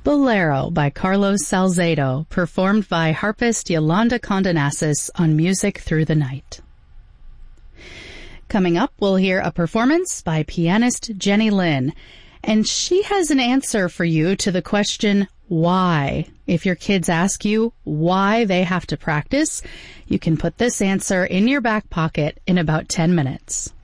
Bolero by Carlos Salcedo, performed by harpist Yolanda Condonasis on Music Through the Night. Coming up, we'll hear a performance by pianist Jenny Lin, and she has an answer for you to the question, why? If your kids ask you why they have to practice, you can put this answer in your back pocket in about 10 minutes.